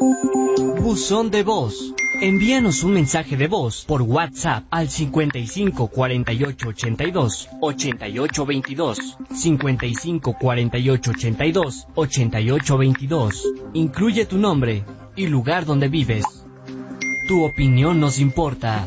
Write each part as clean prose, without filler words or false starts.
Buzón de voz. Envíanos un mensaje de voz por WhatsApp al 55 48 82 88 22, 55 48 82 88 22. Incluye tu nombre y lugar donde vives. Tu opinión nos importa.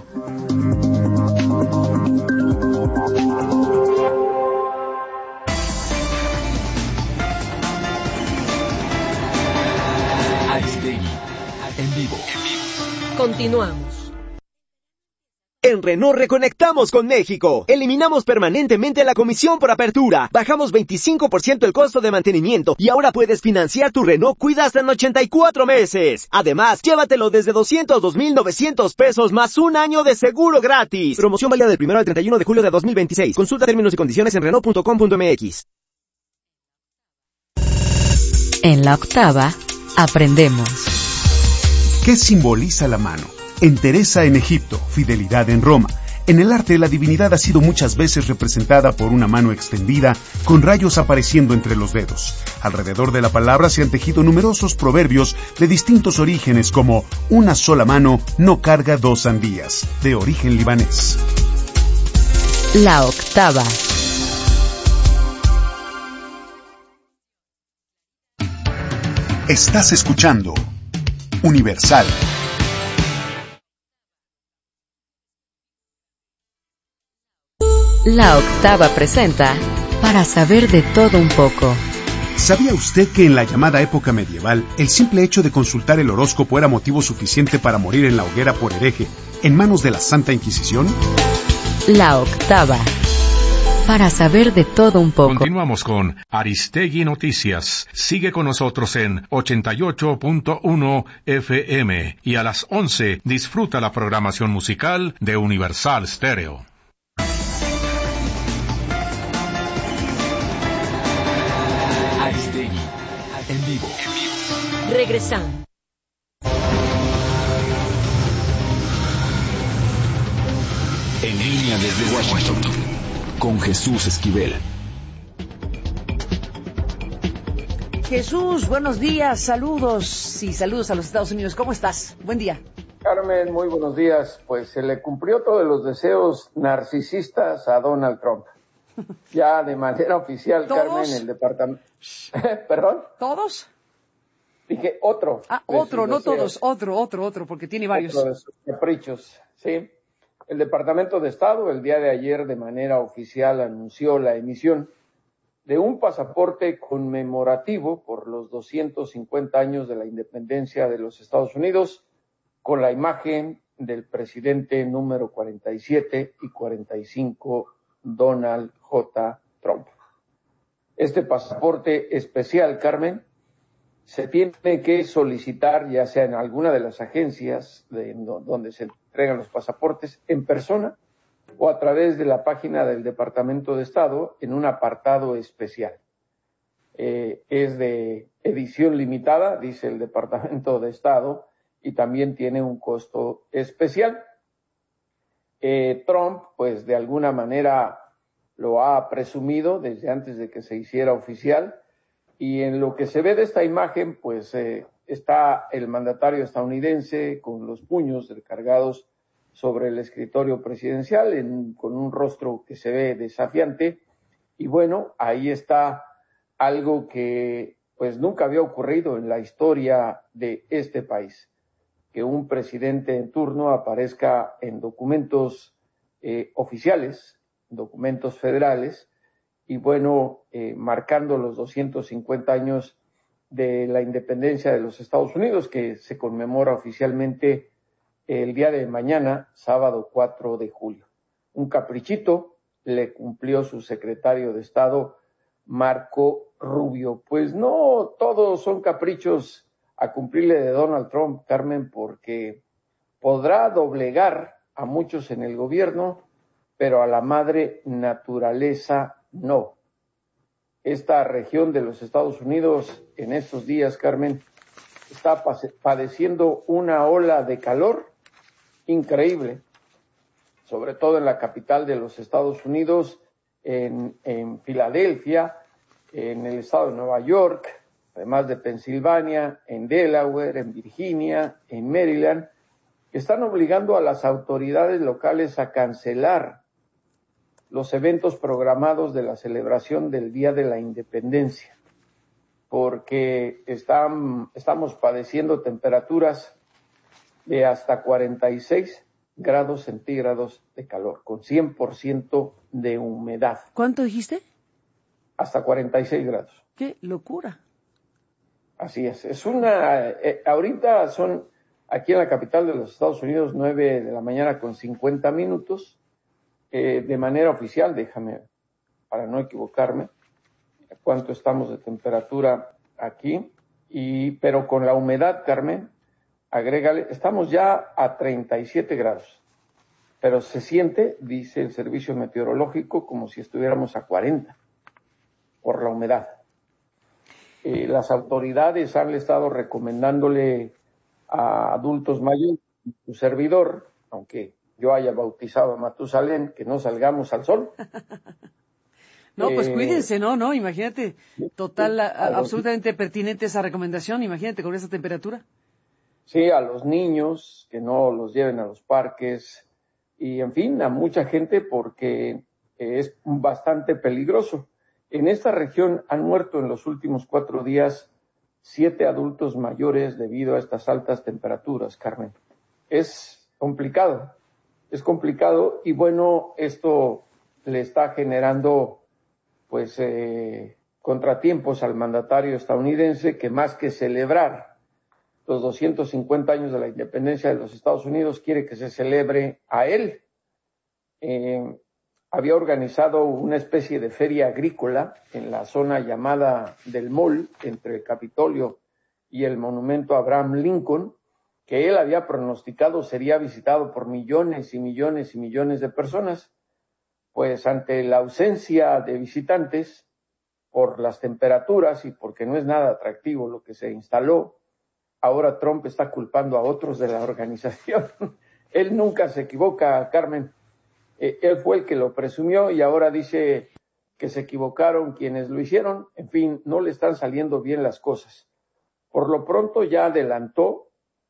Aristegui, en vivo. Continuamos. En Renault reconectamos con México. Eliminamos permanentemente la comisión por apertura. Bajamos 25% el costo de mantenimiento y ahora puedes financiar tu Renault Kwida hasta en 84 meses. Además, llévatelo desde 202,900 pesos más un año de seguro gratis. Promoción válida del 1 al 31 de julio de 2026. Consulta términos y condiciones en Renault.com.mx. En la octava, aprendemos. ¿Qué simboliza la mano? Entereza en Egipto, fidelidad en Roma. En el arte, la divinidad ha sido muchas veces representada por una mano extendida, con rayos apareciendo entre los dedos. Alrededor de la palabra se han tejido numerosos proverbios de distintos orígenes, como una sola mano no carga dos sandías, de origen libanés. La octava. Estás escuchando Universal. La octava presenta Para saber de todo un poco. ¿Sabía usted que en la llamada época medieval, el simple hecho de consultar el horóscopo era motivo suficiente para morir en la hoguera por hereje, en manos de la Santa Inquisición? La octava. Para saber de todo un poco. Continuamos con Aristegui Noticias. Sigue con nosotros en 88.1 FM y a las 11 disfruta la programación musical de Universal Stereo. Aristegui, en vivo. Regresamos. En línea desde Washington, con Jesús Esquivel. Jesús, buenos días, saludos y saludos a los Estados Unidos. ¿Cómo estás? Buen día. Carmen, muy buenos días. Pues se le cumplió todos los deseos narcisistas a Donald Trump. Ya de manera oficial, ¿todos? Carmen, el departamento... ¿Perdón? ¿Todos? Dije otro. Otro, no todos, otro, porque tiene varios. Otro de sus caprichos, sí. El Departamento de Estado el día de ayer de manera oficial anunció la emisión de un pasaporte conmemorativo por los 250 años de la independencia de los Estados Unidos con la imagen del presidente número 47 y 45, Donald J. Trump. Este pasaporte especial, Carmen, se tiene que solicitar ya sea en alguna de las agencias donde se entregan los pasaportes en persona o a través de la página del Departamento de Estado en un apartado especial. Es de edición limitada, dice el Departamento de Estado, y también tiene un costo especial. Trump, pues de alguna manera lo ha presumido desde antes de que se hiciera oficial, y en lo que se ve de esta imagen, pues está el mandatario estadounidense con los puños recargados sobre el escritorio presidencial, con un rostro que se ve desafiante, y bueno, ahí está algo que pues nunca había ocurrido en la historia de este país, que un presidente en turno aparezca en documentos oficiales, documentos federales, y bueno, marcando los 250 años de la independencia de los Estados Unidos, que se conmemora oficialmente el día de mañana, sábado 4 de julio. Un caprichito le cumplió su secretario de Estado, Marco Rubio. Pues no todos son caprichos a cumplirle de Donald Trump, Carmen, porque podrá doblegar a muchos en el gobierno, pero a la madre naturaleza no. Esta región de los Estados Unidos en estos días, Carmen, está padeciendo una ola de calor increíble, sobre todo en la capital de los Estados Unidos, en Filadelfia, en el estado de Nueva York, además de Pensilvania, en Delaware, en Virginia, en Maryland, que están obligando a las autoridades locales a cancelar los eventos programados de la celebración del Día de la Independencia, porque estamos padeciendo temperaturas de hasta 46 grados centígrados de calor, con 100% de humedad. ¿Cuánto dijiste? Hasta 46 grados. ¡Qué locura! Así es. Ahorita son, aquí en la capital de los Estados Unidos, 9 de la mañana con 50 minutos. De manera oficial, déjame, para no equivocarme, cuánto estamos de temperatura aquí, pero con la humedad, Carmen, agrégale, estamos ya a 37 grados, pero se siente, dice el servicio meteorológico, como si estuviéramos a 40 por la humedad. Las autoridades han estado recomendándole a adultos mayores, su servidor, aunque yo haya bautizado a Matusalén, que no salgamos al sol. No, pues cuídense, no, imagínate, absolutamente pertinente esa recomendación, imagínate con esa temperatura. Sí, a los niños, que no los lleven a los parques, y en fin, a mucha gente porque es bastante peligroso. En esta región han muerto en los últimos 4 días 7 adultos mayores debido a estas altas temperaturas, Carmen. Es complicado y bueno, esto le está generando pues contratiempos al mandatario estadounidense, que más que celebrar los 250 años de la independencia de los Estados Unidos, quiere que se celebre a él. Había organizado una especie de feria agrícola en la zona llamada del Mall, entre el Capitolio y el monumento a Abraham Lincoln, que él había pronosticado sería visitado por millones y millones y millones de personas. Pues ante la ausencia de visitantes, por las temperaturas y porque no es nada atractivo lo que se instaló, ahora Trump está culpando a otros de la organización. Él nunca se equivoca, Carmen. Él fue el que lo presumió y ahora dice que se equivocaron quienes lo hicieron. En fin, no le están saliendo bien las cosas. Por lo pronto ya adelantó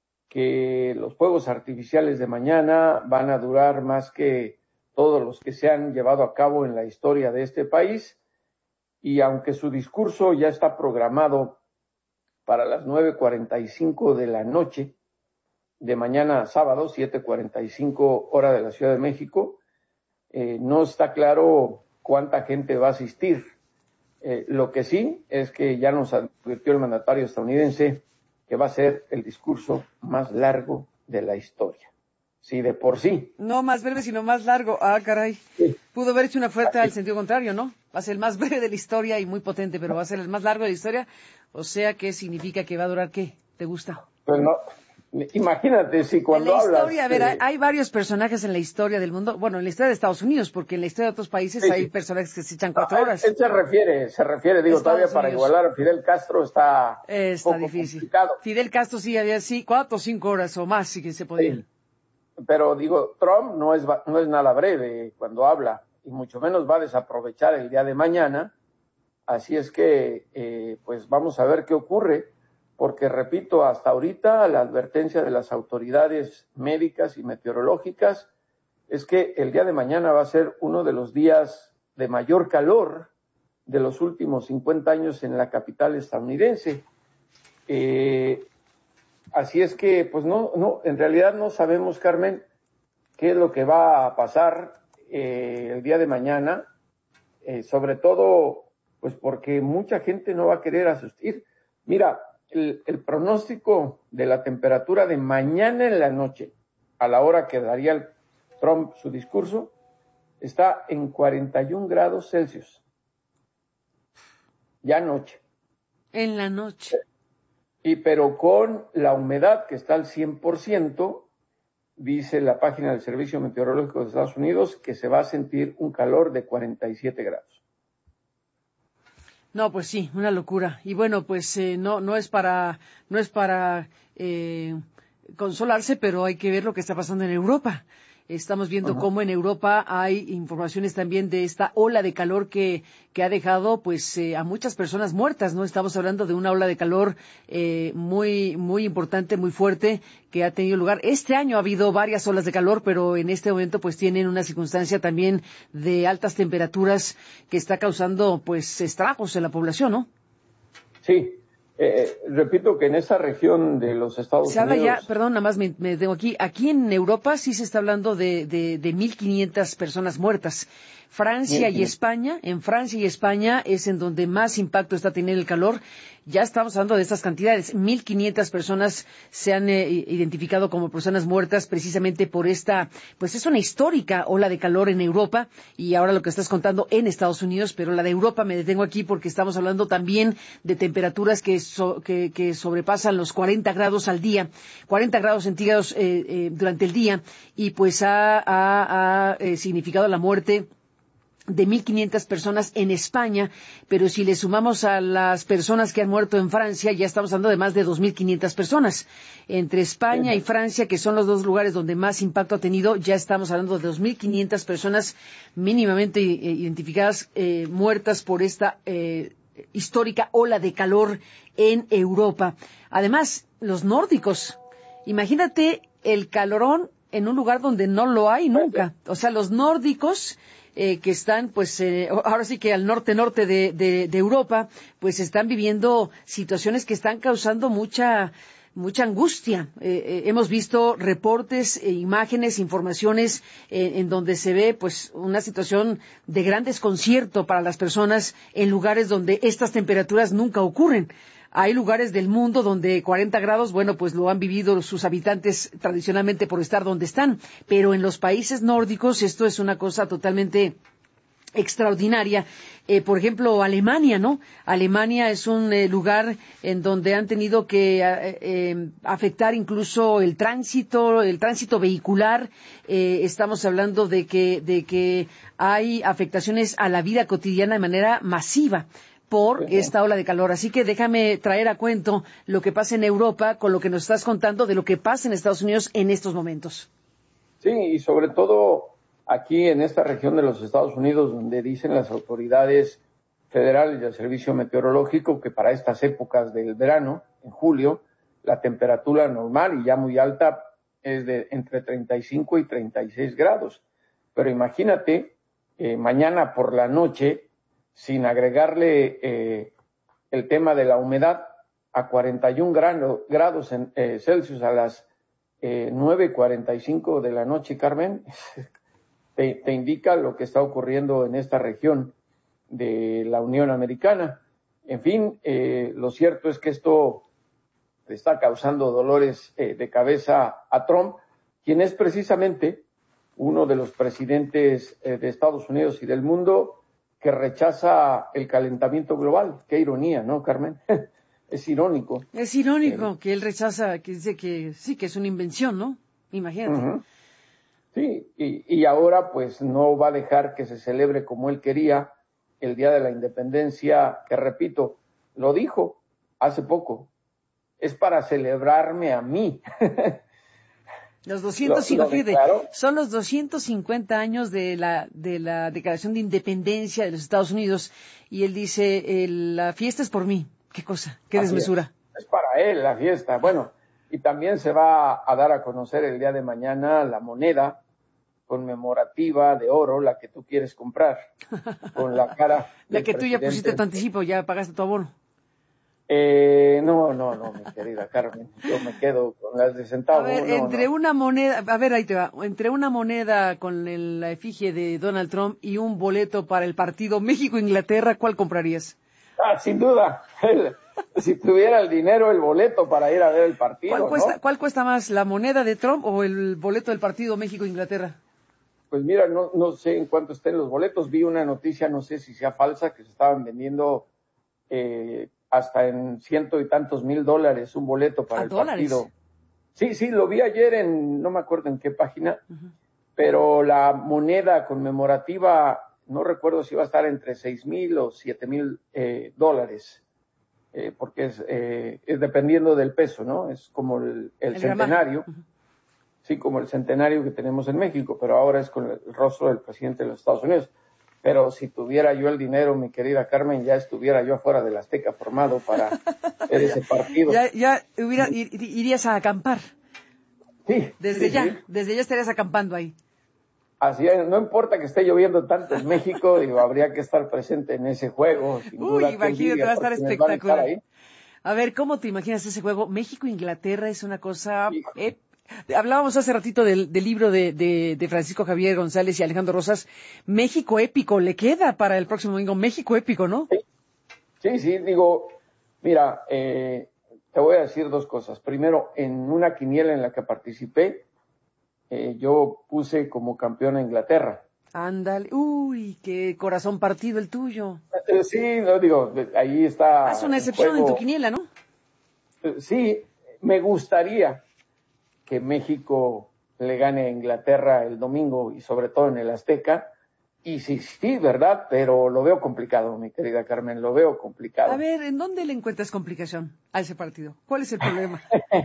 que los fuegos artificiales de mañana van a durar más que todos los que se han llevado a cabo en la historia de este país, y aunque su discurso ya está programado para las 9:45 de la noche de mañana sábado, 7:45 hora de la Ciudad de México, no está claro cuánta gente va a asistir. Lo que sí es que ya nos advirtió el mandatario estadounidense que va a ser el discurso más largo de la historia. Sí, de por sí. No más breve, sino más largo. Ah, caray. Sí. Pudo haber hecho una oferta al sentido contrario, ¿no? Va a ser el más breve de la historia y muy potente, pero va a ser el más largo de la historia. O sea, ¿qué significa que va a durar qué? ¿Te gusta? Pues no. Imagínate si cuando en la hablas... historia, a ver, hay varios personajes en la historia del mundo, bueno, en la historia de Estados Unidos, porque en la historia de otros países hay personajes que se echan 4 horas. Él se refiere, digo, todavía para igualar a Fidel Castro está difícil. Complicado. Fidel Castro sí había 4 o 5 horas o más, sí que se podía. Sí. Pero digo, Trump no es nada breve cuando habla, y mucho menos va a desaprovechar el día de mañana. Así es que, pues vamos a ver qué ocurre. Porque, repito, hasta ahorita la advertencia de las autoridades médicas y meteorológicas es que el día de mañana va a ser uno de los días de mayor calor de los últimos 50 años en la capital estadounidense. Así es que, pues no, en realidad no sabemos, Carmen, qué es lo que va a pasar el día de mañana, sobre todo, pues porque mucha gente no va a querer asistir. Mira, el pronóstico de la temperatura de mañana en la noche, a la hora que daría Trump su discurso, está en 41 grados Celsius. Ya anoche. En la noche. Pero con la humedad que está al 100%, dice la página del Servicio Meteorológico de Estados Unidos que se va a sentir un calor de 47 grados. No, pues sí, una locura. Y bueno, pues no es para consolarse, pero hay que ver lo que está pasando en Europa. Estamos viendo cómo en Europa hay informaciones también de esta ola de calor que ha dejado pues a muchas personas muertas, ¿no? Estamos hablando de una ola de calor muy muy importante, muy fuerte, que ha tenido lugar. Este año ha habido varias olas de calor, pero en este momento pues tienen una circunstancia también de altas temperaturas que está causando pues estragos en la población, ¿no? Sí. Repito que en esa región de los Estados se habla Unidos... ya, perdón, nada más me tengo aquí en Europa sí se está hablando de 1.500 personas muertas. Francia y España, en Francia y España es en donde más impacto está teniendo el calor. Ya estamos hablando de estas cantidades. 1.500 personas se han identificado como personas muertas precisamente por esta, pues es una histórica ola de calor en Europa y ahora lo que estás contando en Estados Unidos, pero la de Europa me detengo aquí porque estamos hablando también de temperaturas que sobrepasan los 40 grados al día, 40 grados centígrados durante el día y pues ha significado la muerte de 1.500 personas en España, pero si le sumamos a las personas que han muerto en Francia, ya estamos hablando de más de 2.500 personas. Entre España y Francia, que son los dos lugares donde más impacto ha tenido, ya estamos hablando de 2.500 personas mínimamente identificadas muertas por esta histórica ola de calor en Europa. Además, los nórdicos, imagínate el calorón en un lugar donde no lo hay nunca. O sea, los nórdicos que están, pues, ahora sí que al norte de Europa, pues están viviendo situaciones que están causando mucha angustia. Hemos visto reportes, imágenes, informaciones en donde se ve pues una situación de gran desconcierto para las personas en lugares donde estas temperaturas nunca ocurren. Hay lugares del mundo donde 40 grados, bueno, pues lo han vivido sus habitantes tradicionalmente por estar donde están, pero en los países nórdicos esto es una cosa totalmente extraordinaria. Por ejemplo, Alemania, ¿no? Alemania es un lugar en donde han tenido que afectar incluso el tránsito vehicular. Estamos hablando de que hay afectaciones a la vida cotidiana de manera masiva por esta ola de calor. Así que déjame traer a cuento lo que pasa en Europa con lo que nos estás contando de lo que pasa en Estados Unidos en estos momentos. Sí, y sobre todo aquí en esta región de los Estados Unidos, donde dicen las autoridades federales del Servicio Meteorológico que para estas épocas del verano, en julio, la temperatura normal y ya muy alta es de entre 35 y 36 grados. Pero imagínate, mañana por la noche, sin agregarle el tema de la humedad, a 41 grados Celsius a las 9:45 de la noche, Carmen, te indica lo que está ocurriendo en esta región de la Unión Americana. En fin, lo cierto es que esto está causando dolores de cabeza a Trump, quien es precisamente uno de los presidentes de Estados Unidos y del mundo que rechaza el calentamiento global. Qué ironía, ¿no, Carmen? Es irónico. Es irónico que él rechaza, que dice que sí, que es una invención, ¿no? Imagínate. Sí, y ahora pues no va a dejar que se celebre como él quería el Día de la Independencia, que repito, lo dijo hace poco, es para celebrarme a mí. Los 250, son los 250 años de la Declaración de Independencia de los Estados Unidos y él dice, la fiesta es por mí. ¿Qué cosa? ¿Qué desmesura? Es para él la fiesta. Bueno, y también se va a dar a conocer el día de mañana la moneda conmemorativa de oro, la que tú quieres comprar, con la cara la que tú ya pusiste tu anticipo, ya pagaste tu abono. No, mi querida Carmen, yo me quedo con las de centavo. A ver, una moneda, a ver, ahí te va, entre una moneda con la efigie de Donald Trump y un boleto para el partido México-Inglaterra, ¿cuál comprarías? Sin duda, si tuviera el dinero, el boleto para ir a ver el partido. ¿Cuál cuesta más, la moneda de Trump o el boleto del partido México-Inglaterra? Pues mira, no sé en cuánto estén los boletos. Vi una noticia, no sé si sea falsa, que se estaban vendiendo hasta en $100 y tantos mil un boleto para el partido. Sí, lo vi ayer no me acuerdo en qué página, pero la moneda conmemorativa, no recuerdo si iba a estar entre $6,000 o $7,000, porque es dependiendo del peso, ¿no? Es como el centenario. así como el centenario que tenemos en México, pero ahora es con el rostro del presidente de los Estados Unidos. Pero si tuviera yo el dinero, mi querida Carmen, ya estuviera yo afuera del Azteca formado para ver ese partido. Irías a acampar. Sí. Desde ya estarías acampando ahí. Así es, no importa que esté lloviendo tanto en México, habría que estar presente en ese juego. Sin duda, imagínate, va a estar espectacular. A ver, ¿cómo te imaginas ese juego? México-Inglaterra es una cosa... Hablábamos hace ratito del libro de Francisco Javier González y Alejandro Rosas. México épico, le queda para el próximo domingo. México épico, ¿no? Sí, mira, te voy a decir dos cosas. Primero, en una quiniela en la que participé, yo puse como campeón a Inglaterra. Ándale, qué corazón partido el tuyo. Sí, ahí está. Haz una excepción en tu quiniela, ¿no? Sí, me gustaría que México le gane a Inglaterra el domingo y sobre todo en el Azteca. Y sí, ¿verdad? Pero lo veo complicado, mi querida Carmen, lo veo complicado. A ver, ¿en dónde le encuentras complicación a ese partido? ¿Cuál es el problema?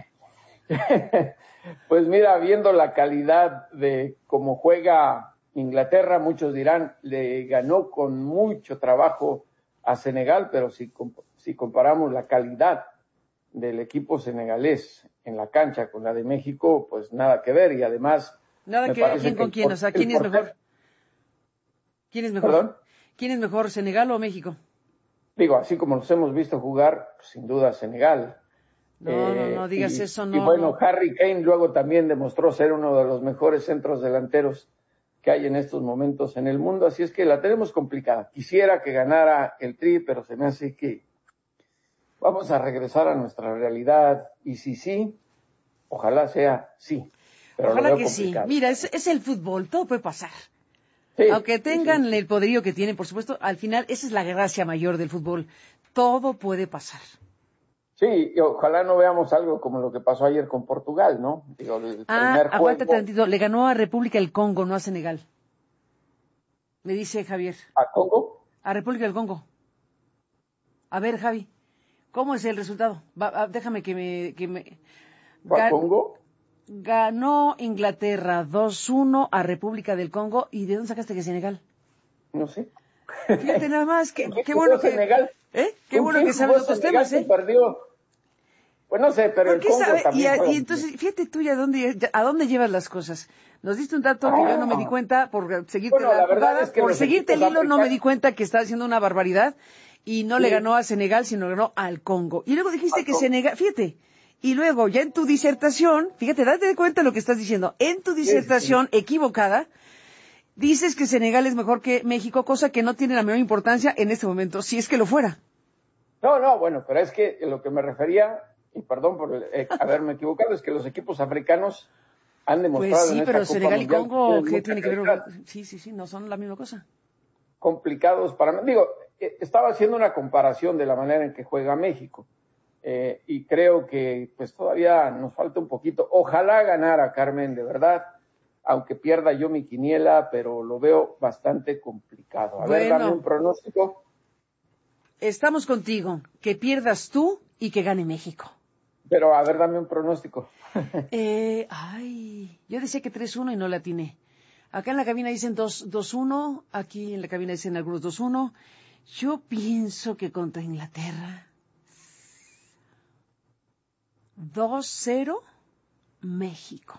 Pues mira, viendo la calidad de cómo juega Inglaterra, muchos dirán, le ganó con mucho trabajo a Senegal, pero si comparamos la calidad del equipo senegalés en la cancha con la de México, pues nada que ver, y además... Nada que ver, ¿quién con quién? O sea, ¿quién es mejor? ¿Quién es mejor? ¿Perdón? ¿Quién es mejor, Senegal o México? Así como los hemos visto jugar, pues, sin duda Senegal. No digas eso, no. Y bueno, no. Harry Kane luego también demostró ser uno de los mejores centros delanteros que hay en estos momentos en el mundo, así es que la tenemos complicada. Quisiera que ganara el Tri, pero se me hace que vamos a regresar a nuestra realidad, y sí, ojalá sea sí. Pero ojalá que complicado. Sí. Mira, es el fútbol, todo puede pasar. Sí, aunque tengan el poderío que tienen, por supuesto, al final esa es la gracia mayor del fútbol. Todo puede pasar. Sí, y ojalá no veamos algo como lo que pasó ayer con Portugal, ¿no? Aguántate tantito, le ganó a República del Congo, no a Senegal. Me dice Javier. ¿A Congo? A República del Congo. A ver, Javi, ¿cómo es el resultado? Déjame que me... ¿A Congo? Ganó Inglaterra 2-1 a República del Congo. ¿Y de dónde sacaste que Senegal? No sé. Fíjate nada más, qué bueno que... Senegal? Qué bueno que sabes otros temas, perdió. Pues no sé, pero el Congo también. Y entonces, fíjate tú ya a dónde llevas las cosas. Nos diste un dato que yo no me di cuenta por seguirte la jugada, es que por seguirte el hilo no me di cuenta que está haciendo una barbaridad y no le ganó a Senegal, sino ganó al Congo. Y luego dijiste que Senegal, fíjate, y luego ya en tu disertación, fíjate, date cuenta de lo que estás diciendo, en tu disertación equivocada, dices que Senegal es mejor que México, cosa que no tiene la menor importancia en este momento, si es que lo fuera. No, bueno, pero es que lo que me refería, y perdón por haberme equivocado, es que los equipos africanos han demostrado... Pues sí, pero Senegal y Congo, ¿qué tiene que ver? Sí, no son la misma cosa. Complicados para mí. Estaba haciendo una comparación de la manera en que juega México, y creo que pues todavía nos falta un poquito. Ojalá ganara, Carmen, de verdad, aunque pierda yo mi quiniela, pero lo veo bastante complicado. A ver, dame un pronóstico. Estamos contigo, que pierdas tú y que gane México. Pero, a ver, dame un pronóstico. Yo decía que 3-1 y no la atiné. Acá en la cabina dicen 2-1, aquí en la cabina dicen algunos 2-1. Yo pienso que contra Inglaterra 2-0 México.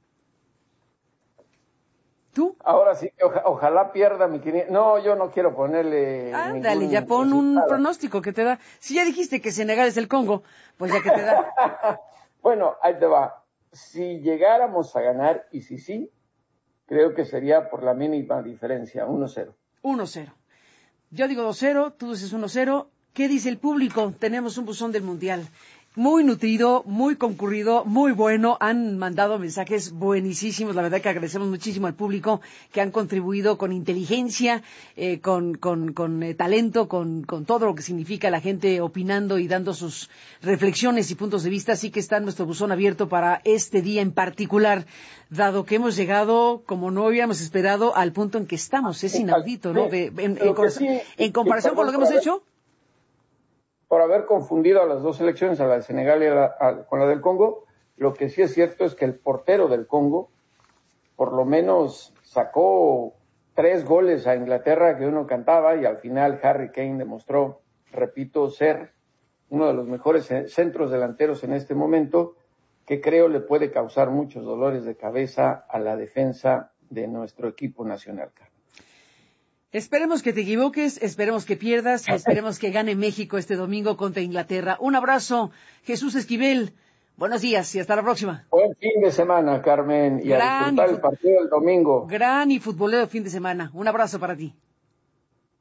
¿Tú? Ahora sí, ojalá pierda mi quiniela. No, yo no quiero ponerle... Ándale, ya pon un pronóstico que te da. Si ya dijiste que Senegal es el Congo, pues ya que te da. Bueno, ahí te va. Si llegáramos a ganar, y sí, creo que sería por la mínima diferencia, 1-0. 1-0. Yo digo 2-0, tú dices 1-0. ¿Qué dice el público? Tenemos un buzón del Mundial. Muy nutrido, muy concurrido, muy bueno. Han mandado mensajes buenísimos. La verdad que agradecemos muchísimo al público que han contribuido con inteligencia, con talento, con todo lo que significa la gente opinando y dando sus reflexiones y puntos de vista. Así que está nuestro buzón abierto para este día en particular, dado que hemos llegado, como no habíamos esperado, al punto en que estamos. Es inaudito, ¿no? En comparación con lo que hemos hecho. Por haber confundido a las dos selecciones, a la de Senegal y con la del Congo, Lo que sí es cierto es que el portero del Congo, por lo menos sacó 3 goles a Inglaterra que uno cantaba, y al final Harry Kane demostró, repito, ser uno de los mejores centros delanteros en este momento, que creo le puede causar muchos dolores de cabeza a la defensa de nuestro equipo nacional. Esperemos que te equivoques, esperemos que pierdas, esperemos que gane México este domingo contra Inglaterra. Un abrazo, Jesús Esquivel. Buenos días y hasta la próxima. Buen fin de semana, Carmen, y a disfrutar el partido del domingo. Gran y futbolero fin de semana. Un abrazo para ti.